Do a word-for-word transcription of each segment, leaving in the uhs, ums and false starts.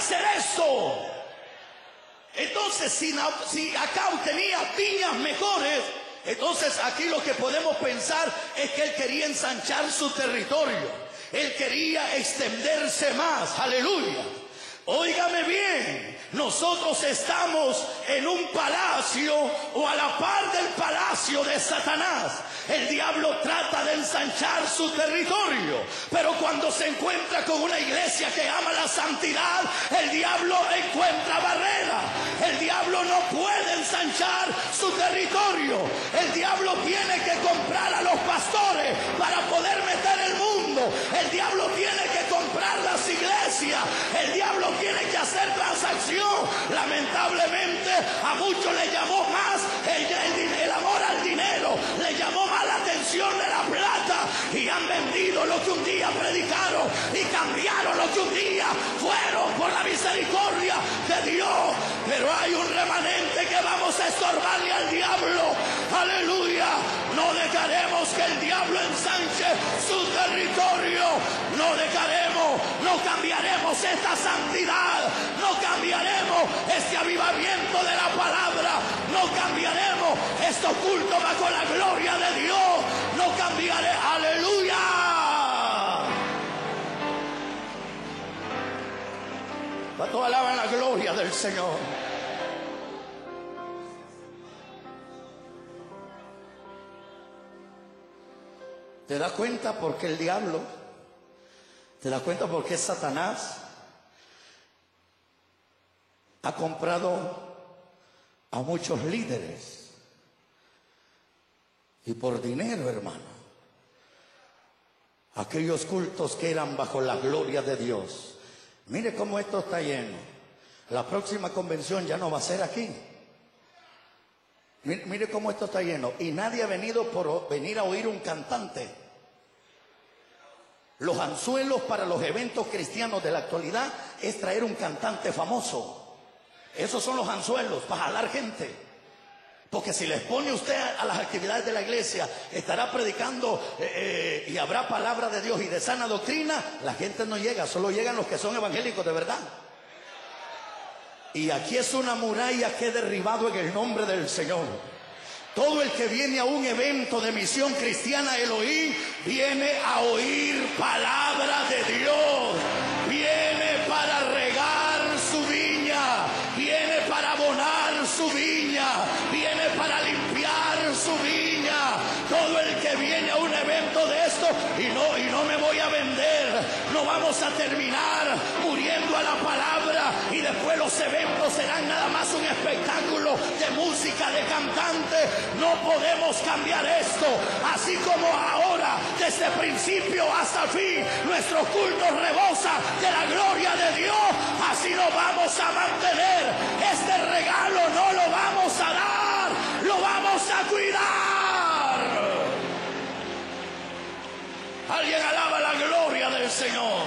hacer eso. Entonces, si, si Acab tenía viñas mejores, entonces aquí lo que podemos pensar es que él quería ensanchar su territorio. Él quería extenderse más. Aleluya. Óigame bien, nosotros estamos en un palacio o a la par del palacio de Satanás. El diablo trata de ensanchar su territorio, pero cuando se encuentra con una iglesia que ama la santidad, el diablo encuentra barreras. El diablo no puede ensanchar su territorio. El diablo tiene que comprar a los pastores para poder meter el mundo. El diablo tiene que comprar las iglesias. El diablo tiene que hacer transacción. Lamentablemente a muchos le llamó más el, el, el amor al dinero, le llamó más la atención de la plata, y han vendido lo que un día predicaron y cambiaron lo que un día fueron por la misericordia de Dios. Pero hay un remanente que vamos a estorbarle al diablo. Aleluya. No dejaremos que el diablo ensanche su territorio. No dejaremos, no cambiaremos esta santidad, no cambiaremos este avivamiento de la palabra, no cambiaremos estos cultos bajo la gloria de Dios, no cambiaré. Aleluya. Todos alaban la gloria del Señor. ¿Te das cuenta por qué el diablo? ¿Te das cuenta por qué Satanás ha comprado a muchos líderes? Y por dinero, hermano. Aquellos cultos que eran bajo la gloria de Dios. Mire cómo esto está lleno. La próxima convención ya no va a ser aquí. Mire, mire cómo esto está lleno. Y nadie ha venido por venir a oír un cantante. Los anzuelos para los eventos cristianos de la actualidad es traer un cantante famoso. Esos son los anzuelos para jalar gente. Porque si les pone usted a las actividades de la iglesia, estará predicando eh, eh, y habrá palabra de Dios y de sana doctrina, la gente no llega, solo llegan los que son evangélicos de verdad. Y aquí es una muralla que he derribado en el nombre del Señor. Todo el que viene a un evento de misión cristiana Elohim viene a oír palabra de Dios. Viene para regar su viña, viene para abonar su viña, viene para limpiar su viña. Todo el que viene a un evento de esto, y no, y no me voy a vender, no vamos a terminar muriendo a la palabra y después los eventos serán nada más un espectáculo de música, de cantantes. No podemos cambiar esto. Así como ahora, desde principio hasta fin, nuestros cultos rebosan de la gloria de Dios, así nos vamos a mantener. Este regalo no lo vamos a dar, lo vamos a cuidar. Alguien alaba la gloria del Señor.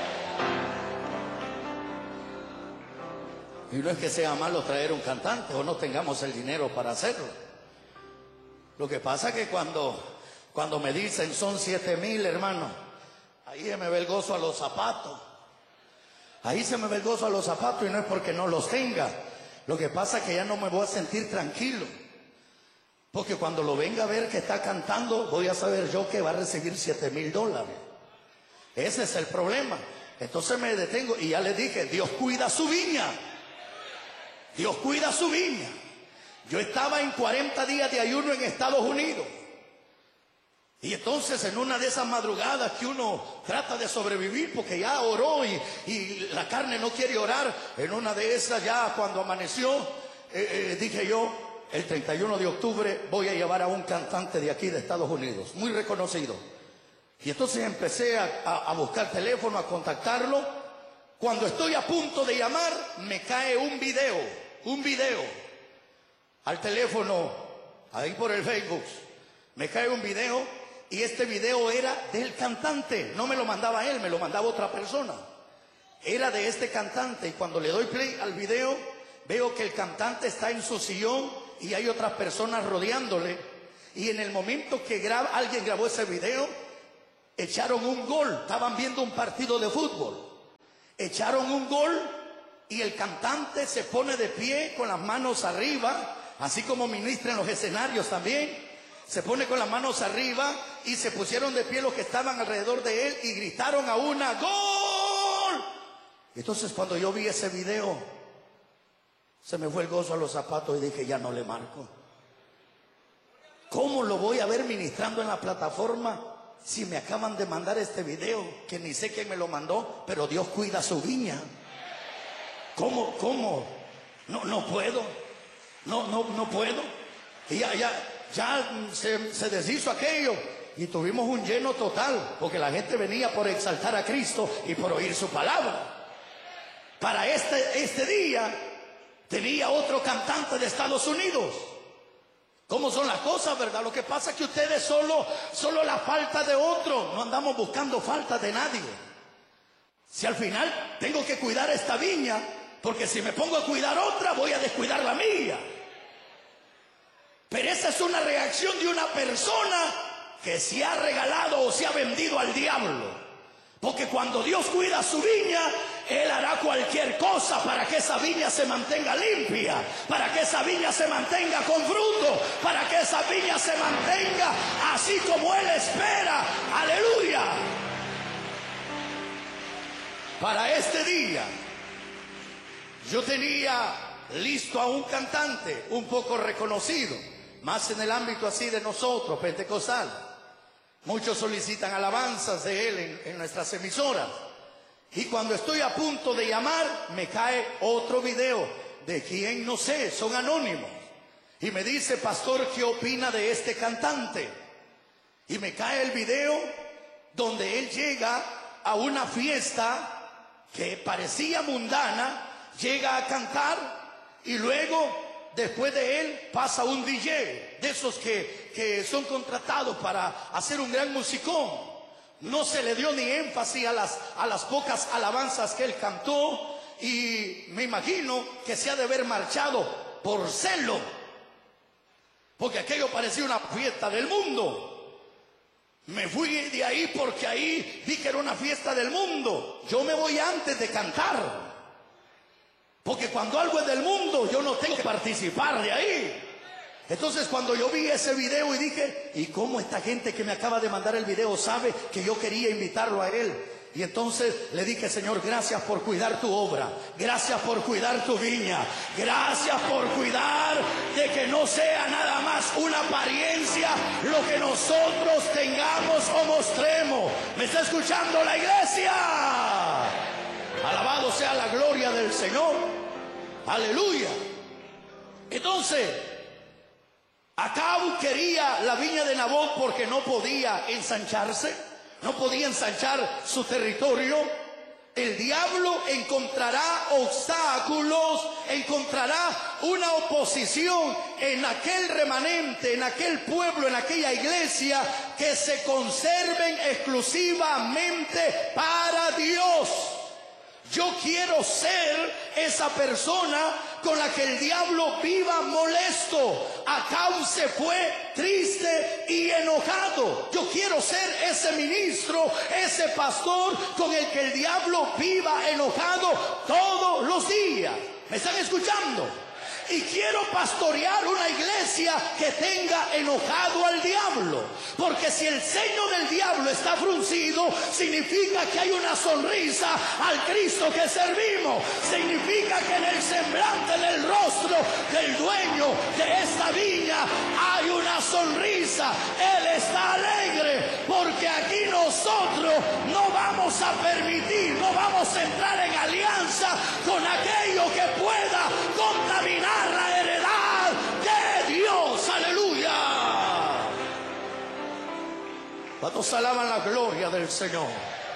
Y no es que sea malo traer un cantante o no tengamos el dinero para hacerlo. Lo que pasa es que cuando, cuando me dicen son siete mil, hermano, ahí se me ve el gozo a los zapatos. Ahí se me ve el gozo a los zapatos, y no es porque no los tenga. Lo que pasa es que ya no me voy a sentir tranquilo. Porque cuando lo venga a ver que está cantando, voy a saber yo que va a recibir siete mil dólares. Ese es el problema. Entonces me detengo y ya le dije, Dios cuida su viña. Dios cuida su viña. Yo estaba en cuarenta días de ayuno en Estados Unidos. Y entonces en una de esas madrugadas que uno trata de sobrevivir porque ya oró y, y la carne no quiere orar, en una de esas ya cuando amaneció, eh, eh, dije yo, el treinta y uno de octubre voy a llevar a un cantante de aquí de Estados Unidos, muy reconocido. Y entonces empecé a, a, a buscar teléfono, a contactarlo. Cuando estoy a punto de llamar, me cae un video, un video al teléfono, ahí por el Facebook. Me cae un video y este video era del cantante. No me lo mandaba él, me lo mandaba otra persona. Era de este cantante, y cuando le doy play al video, veo que el cantante está en su sillón y hay otras personas rodeándole. Y en el momento que graba, alguien grabó ese video, echaron un gol. Estaban viendo un partido de fútbol. Echaron un gol y el cantante se pone de pie con las manos arriba, así como ministra en los escenarios también. Se pone con las manos arriba y se pusieron de pie los que estaban alrededor de él y gritaron a una: ¡gol! Entonces cuando yo vi ese video, se me fue el gozo a los zapatos y dije: ya no le marco. ¿Cómo lo voy a ver ministrando en la plataforma si me acaban de mandar este video? Que ni sé quién me lo mandó, pero Dios cuida su viña. ¿Cómo? ¿Cómo? No, no puedo. No, no, no puedo. Y ya, ya, ya se, se deshizo aquello. Y tuvimos un lleno total, porque la gente venía por exaltar a Cristo y por oír su palabra. Para este, este día tenía otro cantante de Estados Unidos. ¿Cómo son las cosas, verdad? Lo que pasa es que ustedes solo, solo la falta de otro. No andamos buscando falta de nadie. Si al final tengo que cuidar esta viña, porque si me pongo a cuidar otra, voy a descuidar la mía. Pero esa es una reacción de una persona que se ha regalado o se ha vendido al diablo. Porque cuando Dios cuida su viña, Él hará cualquier cosa para que esa viña se mantenga limpia, para que esa viña se mantenga con fruto, para que esa viña se mantenga así como Él espera. ¡Aleluya! Para este día, yo tenía listo a un cantante un poco reconocido, más en el ámbito así de nosotros, pentecostal. Muchos solicitan alabanzas de él en, en nuestras emisoras. Y cuando estoy a punto de llamar, me cae otro video de quien no sé, son anónimos. Y me dice: pastor, ¿qué opina de este cantante? Y me cae el video donde él llega a una fiesta que parecía mundana, llega a cantar y luego, después de él, pasa un D J, de esos que, que son contratados para hacer un gran musicón. No se le dio ni énfasis a las, a las pocas alabanzas que él cantó, y me imagino que se ha de haber marchado por celo, porque aquello parecía una fiesta del mundo. Me fui de ahí porque ahí vi que era una fiesta del mundo. Yo me voy antes de cantar, porque cuando algo es del mundo, yo no tengo que participar de ahí. Entonces cuando yo vi ese video y dije: ¿y cómo esta gente que me acaba de mandar el video sabe que yo quería invitarlo a él? Y entonces le dije: Señor, gracias por cuidar tu obra, gracias por cuidar tu viña, gracias por cuidar de que no sea nada más una apariencia lo que nosotros tengamos o mostremos. ¿Me está escuchando la iglesia? Alabado sea la gloria del Señor. Aleluya. Entonces, Acab quería la viña de Nabot porque no podía ensancharse, no podía ensanchar su territorio. El diablo encontrará obstáculos, encontrará una oposición en aquel remanente, en aquel pueblo, en aquella iglesia, que se conserven exclusivamente para Dios. Yo quiero ser esa persona con la que el diablo viva molesto. Acab se fue triste y enojado. Yo quiero ser ese ministro, ese pastor con el que el diablo viva enojado todos los días. ¿Me están escuchando? Y quiero pastorear una iglesia que tenga enojado al diablo. Porque si el ceño del diablo está fruncido, significa que hay una sonrisa al Cristo que servimos. Significa que en el semblante del rostro del dueño de esta viña hay una sonrisa. Él está alegre, porque aquí nosotros no vamos a permitir, no vamos a entrar en alianza con aquello que pueda contaminar la heredad de Dios. Aleluya. ¿Cuántos alaban la gloria del Señor?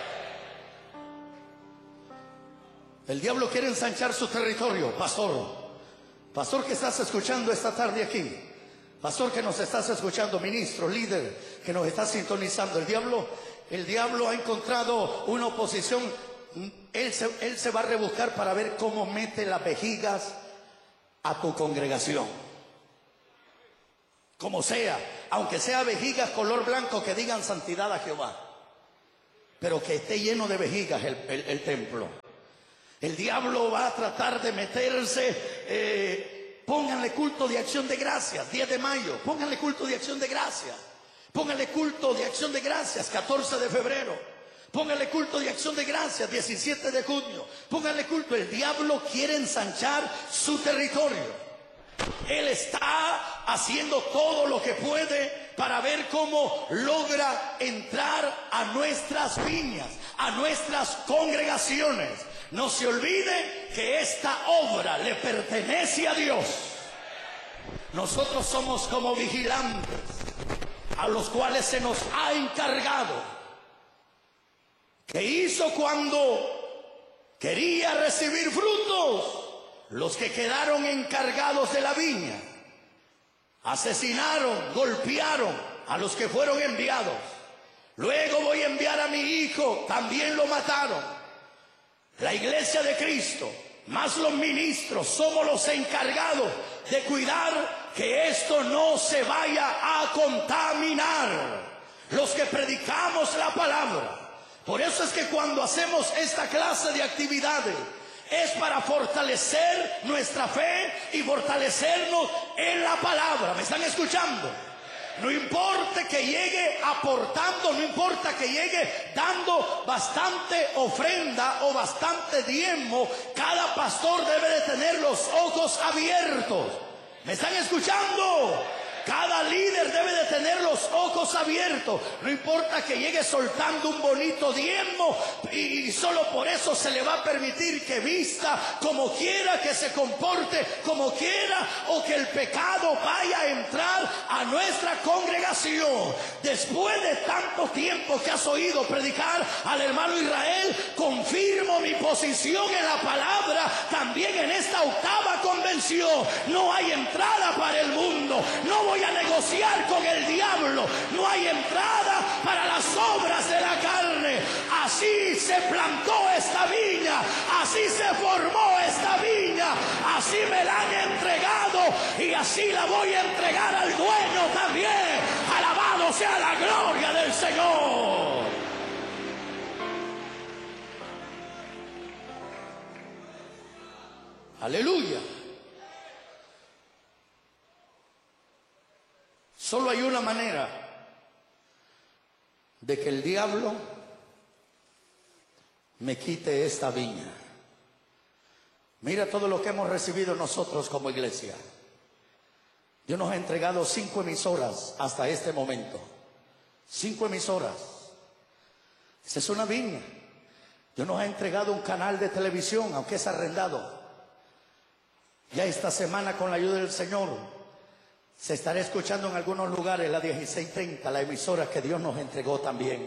El diablo quiere ensanchar su territorio. Pastor, pastor que estás escuchando esta tarde aquí, pastor que nos estás escuchando, ministro, líder que nos está sintonizando, el diablo, el diablo ha encontrado una oposición. Él se, él se va a rebuscar para ver cómo mete las vejigas a tu congregación. Como sea, aunque sea vejigas color blanco que digan santidad a Jehová, pero que esté lleno de vejigas el, el, el templo. El diablo va a tratar de meterse. Eh, pónganle culto de acción de gracias, diez de mayo. Pónganle culto de acción de gracias. Pónganle culto de acción de gracias, catorce de febrero. Pónganle culto de acción de gracias, diecisiete de junio. Pónganle culto. El diablo quiere ensanchar su territorio. Él está haciendo todo lo que puede para ver cómo logra entrar a nuestras viñas, a nuestras congregaciones. No se olvide que esta obra le pertenece a Dios. Nosotros somos como vigilantes a los cuales se nos ha encargado. ¿Qué hizo cuando quería recibir frutos? Los que quedaron encargados de la viña asesinaron, golpearon a los que fueron enviados. Luego voy a enviar a mi hijo, también lo mataron. La iglesia de Cristo, más los ministros, somos los encargados de cuidar que esto no se vaya a contaminar. Los que predicamos la palabra. Por eso es que cuando hacemos esta clase de actividades, es para fortalecer nuestra fe y fortalecernos en la palabra. ¿Me están escuchando? No importa que llegue aportando, no importa que llegue dando bastante ofrenda o bastante diezmo, cada pastor debe de tener los ojos abiertos. ¿Me están escuchando? Cada líder debe de tener los ojos abiertos. No importa que llegue soltando un bonito diezmo y solo por eso se le va a permitir que vista como quiera, que se comporte como quiera, o que el pecado vaya a entrar a nuestra congregación. Después de tanto tiempo que has oído predicar al hermano Israel, confirmo mi posición en la palabra también en esta octava convención. No hay entrada para el mundo. No voy a negociar con el diablo. No hay entrada para las obras de la carne. Así se plantó esta viña, así se formó esta viña, así me la han entregado y así la voy a entregar al dueño también. Alabado sea la gloria del Señor. Aleluya. Solo hay una manera de que el diablo me quite esta viña. Mira todo lo que hemos recibido nosotros como iglesia. Dios nos ha entregado cinco emisoras hasta este momento. Cinco emisoras. Esa es una viña. Dios nos ha entregado un canal de televisión, aunque es arrendado. Ya esta semana, con la ayuda del Señor, se estará escuchando en algunos lugares la dieciséis treinta, la emisora que Dios nos entregó también.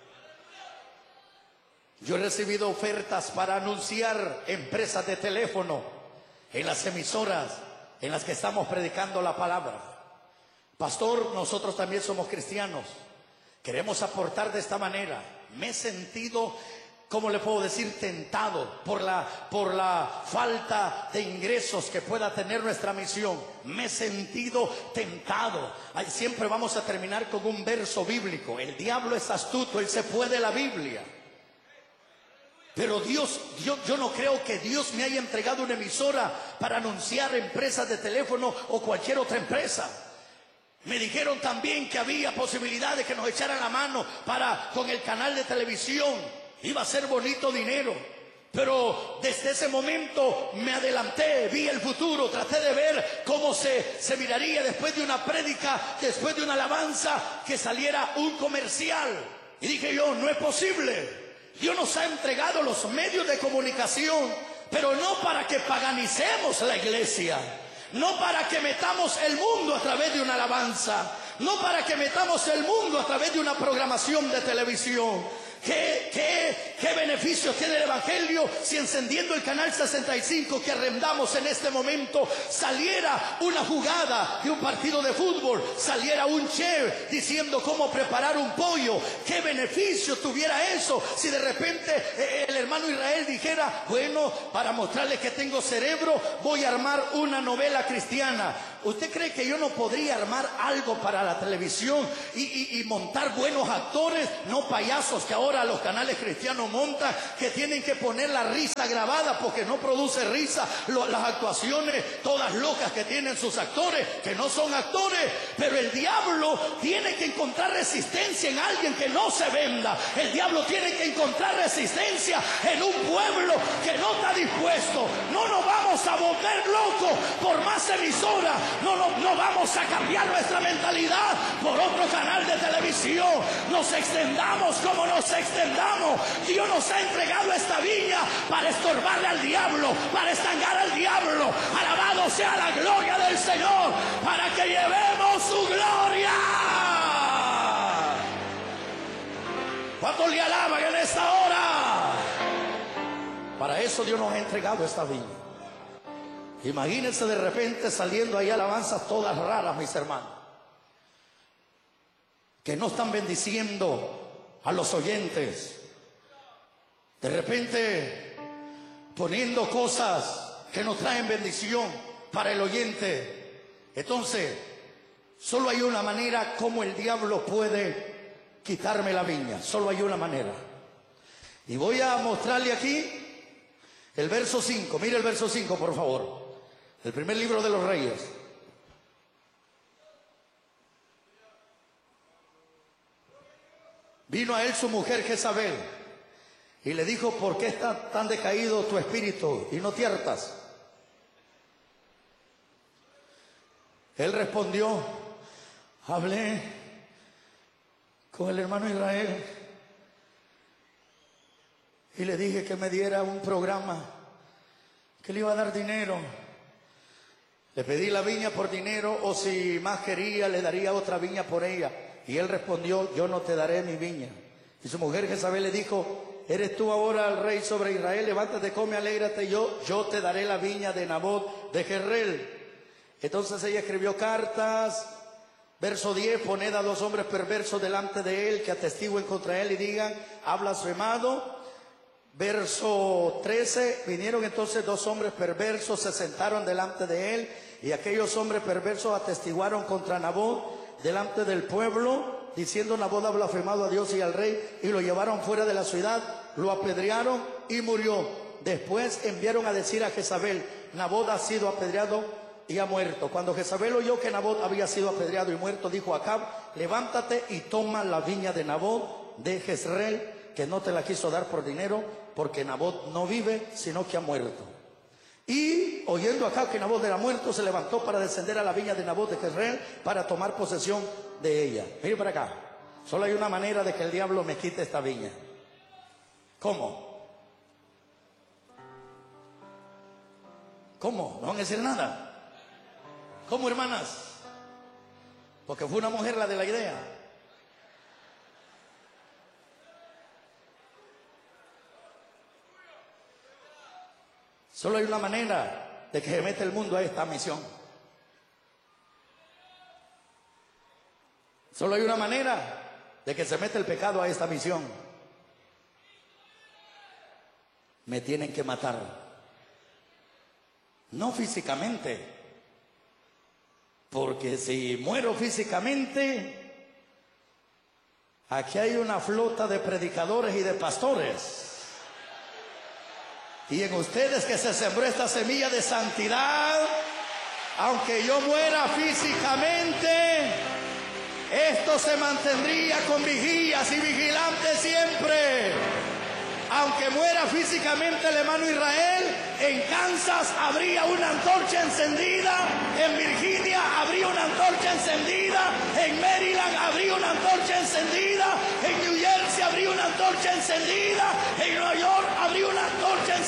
Yo he recibido ofertas para anunciar empresas de teléfono en las emisoras en las que estamos predicando la palabra. Pastor, nosotros también somos cristianos. Queremos aportar de esta manera. Me he sentido, ¿cómo le puedo decir?, tentado por la, por la falta de ingresos que pueda tener nuestra misión. Me he sentido tentado. Ahí siempre vamos a terminar con un verso bíblico. El diablo es astuto, él se fue de la Biblia. Pero Dios, yo, yo no creo que Dios me haya entregado una emisora para anunciar empresas de teléfono o cualquier otra empresa. Me dijeron también que había posibilidad de que nos echaran la mano para con el canal de televisión. Iba a ser bonito dinero, pero desde ese momento me adelanté, vi el futuro, traté de ver cómo se, se miraría después de una prédica, después de una alabanza, que saliera un comercial. Y dije yo, no es posible. Dios nos ha entregado los medios de comunicación, pero no para que paganicemos la iglesia, no para que metamos el mundo a través de una alabanza, no para que metamos el mundo a través de una programación de televisión. ¿Qué, qué, qué beneficio tiene el Evangelio si encendiendo el canal sesenta y cinco que arrendamos en este momento saliera una jugada de un partido de fútbol, saliera un chef diciendo cómo preparar un pollo? ¿Qué beneficio tuviera eso si de repente eh, el hermano Israel dijera, bueno, para mostrarles que tengo cerebro voy a armar una novela cristiana, ¿Usted cree que yo no podría armar algo para la televisión y, y, y montar buenos actores? No payasos que ahora los canales cristianos montan, que tienen que poner la risa grabada porque no produce risa. Lo, las actuaciones todas locas que tienen sus actores, que no son actores. Pero el diablo tiene que encontrar resistencia en alguien que no se venda. El diablo tiene que encontrar resistencia en un pueblo que no está dispuesto. No nos vamos a volver locos por más emisoras. No, no, no vamos a cambiar nuestra mentalidad por otro canal de televisión. Nos extendamos como nos extendamos. Dios nos ha entregado esta viña para estorbarle al diablo, para estancar al diablo. Alabado sea la gloria del Señor, para que llevemos su gloria. ¿Cuántos le alaban en esta hora? Para eso Dios nos ha entregado esta viña. Imagínense de repente saliendo ahí alabanzas todas raras, mis hermanos, que no están bendiciendo a los oyentes. De repente poniendo cosas que nos traen bendición para el oyente. Entonces, solo hay una manera como el diablo puede quitarme la viña. Solo hay una manera. Y voy a mostrarle aquí el verso cinco. Mire el verso cinco, por favor. El primer libro de los Reyes. Vino a él su mujer Jezabel y le dijo: ¿por qué está tan decaído tu espíritu y no te hartas? Él respondió: hablé con el hermano Israel y le dije que me diera un programa, que le iba a dar dinero. Le pedí la viña por dinero, o si más quería le daría otra viña por ella. Y él respondió: yo no te daré mi viña. Y su mujer Jezabel le dijo: ¿eres tú ahora el rey sobre Israel? Levántate, come, alégrate, yo, yo te daré la viña de Nabot de Jezreel. Entonces ella escribió cartas. Verso diez: poned a dos hombres perversos delante de él, que atestiguen contra él y digan: ha blasfemado. Verso trece: vinieron entonces dos hombres perversos, se sentaron delante de él, y aquellos hombres perversos atestiguaron contra Nabot delante del pueblo, diciendo: Nabot ha blasfemado a Dios y al rey, y lo llevaron fuera de la ciudad, lo apedrearon y murió. Después enviaron a decir a Jezabel: Nabot ha sido apedreado y ha muerto. Cuando Jezabel oyó que Nabot había sido apedreado y muerto, dijo a Acab: levántate y toma la viña de Nabot de Jezreel, que no te la quiso dar por dinero, porque Nabot no vive, sino que ha muerto. Y oyendo acá que Nabot era muerto, se levantó para descender a la viña de Nabot de Jezreel para tomar posesión de ella. Mire para acá. Solo hay una manera de que el diablo me quite esta viña. ¿Cómo? ¿Cómo? No van a decir nada. ¿Cómo, hermanas? Porque fue una mujer la de la idea. Solo hay una manera de que se meta el mundo a esta misión. Solo hay una manera de que se meta el pecado a esta misión. Me tienen que matar. No físicamente. Porque si muero físicamente, aquí hay una flota de predicadores y de pastores. Y en ustedes que se sembró esta semilla de santidad, aunque yo muera físicamente, esto se mantendría con vigías y vigilantes siempre. Aunque muera físicamente el hermano Israel, en Kansas habría una antorcha encendida, en Virginia habría una antorcha encendida, en Maryland habría una antorcha encendida, en New Jersey habría una antorcha encendida, en Nueva York habría una antorcha encendida.